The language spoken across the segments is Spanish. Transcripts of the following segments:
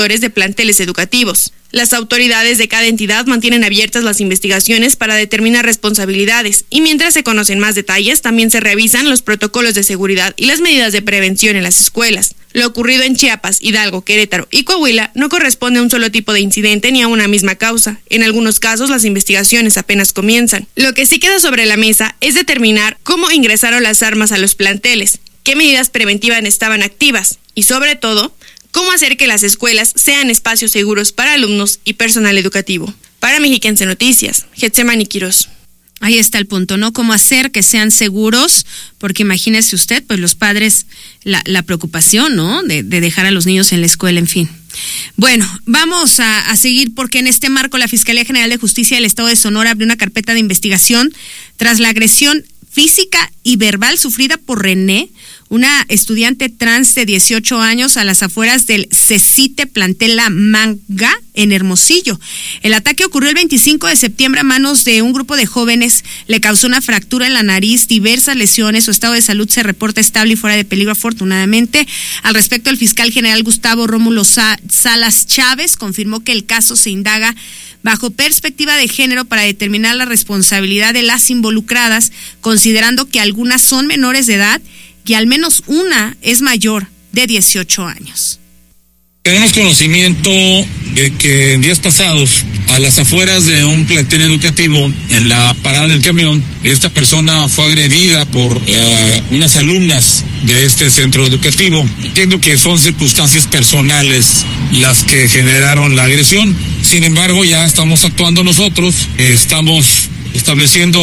de planteles educativos. Las autoridades de cada entidad mantienen abiertas las investigaciones para determinar responsabilidades y mientras se conocen más detalles, también se revisan los protocolos de seguridad y las medidas de prevención en las escuelas. Lo ocurrido en Chiapas, Hidalgo, Querétaro y Coahuila no corresponde a un solo tipo de incidente ni a una misma causa. En algunos casos, las investigaciones apenas comienzan. Lo que sí queda sobre la mesa es determinar cómo ingresaron las armas a los planteles, qué medidas preventivas estaban activas y, sobre todo, cómo hacer que las escuelas sean espacios seguros para alumnos y personal educativo. Para Mexiquense Noticias, Getsemani Quirós. Ahí está el punto, ¿no? Cómo hacer que sean seguros, porque imagínese usted, pues los padres, la preocupación, ¿no? De dejar a los niños en la escuela, en fin. Bueno, vamos a seguir porque en este marco la Fiscalía General de Justicia del Estado de Sonora abrió una carpeta de investigación tras la agresión física y verbal sufrida por René, una estudiante trans de 18 años a las afueras del CECITE plantel La Manga en Hermosillo. El ataque ocurrió el 25 de septiembre a manos de un grupo de jóvenes, le causó una fractura en la nariz, diversas lesiones, su estado de salud se reporta estable y fuera de peligro afortunadamente. Al respecto, el fiscal general Gustavo Rómulo Salas Chávez confirmó que el caso se indaga bajo perspectiva de género para determinar la responsabilidad de las involucradas, considerando que algunas son menores de edad y al menos una es mayor de 18 años. Tenemos conocimiento de que en días pasados, a las afueras de un plantel educativo, en la parada del camión, esta persona fue agredida por unas alumnas de este centro educativo. Entiendo que son circunstancias personales las que generaron la agresión. Sin embargo, ya estamos actuando nosotros, estamos estableciendo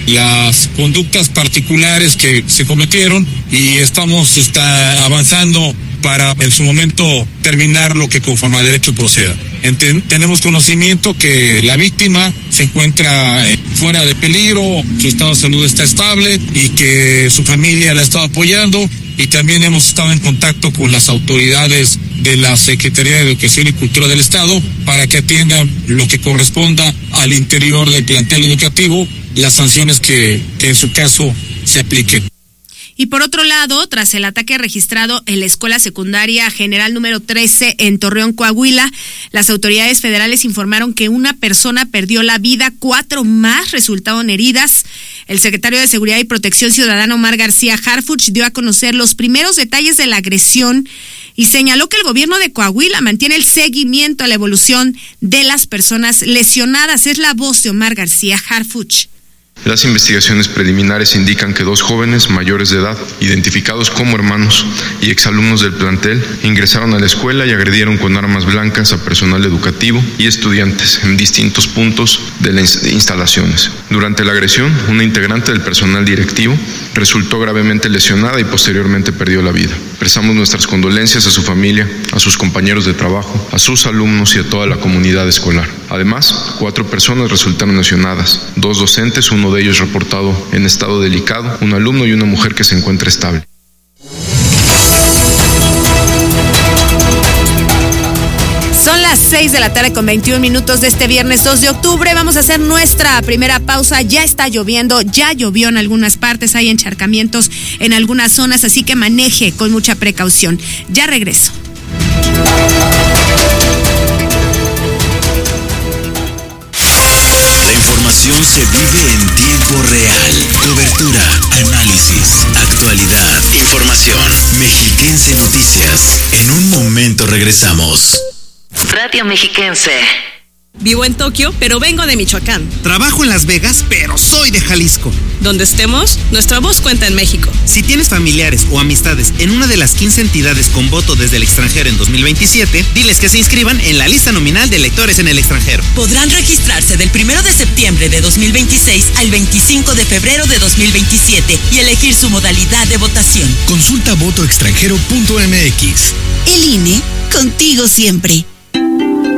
las conductas particulares que se cometieron y estamos avanzando para en su momento terminar lo que conforme a derecho proceda. Tenemos conocimiento que la víctima se encuentra fuera de peligro, su estado de salud está estable y que su familia la está apoyando, y también hemos estado en contacto con las autoridades de la Secretaría de Educación y Cultura del Estado para que atiendan lo que corresponda al interior del plantel educativo, las sanciones que en su caso se apliquen. Y por otro lado, tras el ataque registrado en la Escuela Secundaria General número 13 en Torreón, Coahuila, las autoridades federales informaron que una persona perdió la vida, 4 más resultaron heridas. El secretario de Seguridad y Protección Ciudadana, Omar García Harfuch, dio a conocer los primeros detalles de la agresión y señaló que el gobierno de Coahuila mantiene el seguimiento a la evolución de las personas lesionadas. Es la voz de Omar García Harfuch. Las investigaciones preliminares indican que 2 jóvenes mayores de edad, identificados como hermanos y exalumnos del plantel, ingresaron a la escuela y agredieron con armas blancas a personal educativo y estudiantes en distintos puntos de las instalaciones. Durante la agresión, una integrante del personal directivo resultó gravemente lesionada y posteriormente perdió la vida. Expresamos nuestras condolencias a su familia, a sus compañeros de trabajo, a sus alumnos y a toda la comunidad escolar. Además, 4 personas resultaron lesionadas, 2 docentes, uno de ellos reportado en estado delicado, un alumno y una mujer que se encuentra estable. Son las 6 de la tarde con 21 minutos de este viernes 2 de octubre. Vamos a hacer nuestra primera pausa. Ya está lloviendo, ya llovió en algunas partes, hay encharcamientos en algunas zonas, así que maneje con mucha precaución. Ya regreso. La información se vive en tiempo real. Cobertura, análisis, actualidad, información. Mexiquense Noticias. En un momento regresamos. Radio Mexiquense. Vivo en Tokio, pero vengo de Michoacán. Trabajo en Las Vegas, pero soy de Jalisco. Donde estemos, nuestra voz cuenta en México. Si tienes familiares o amistades en una de las 15 entidades con voto desde el extranjero en 2027, diles que se inscriban en la lista nominal de electores en el extranjero. Podrán registrarse del 1 de septiembre de 2026 al 25 de febrero de 2027 y elegir su modalidad de votación. Consulta votoextranjero.mx. El INE, contigo siempre.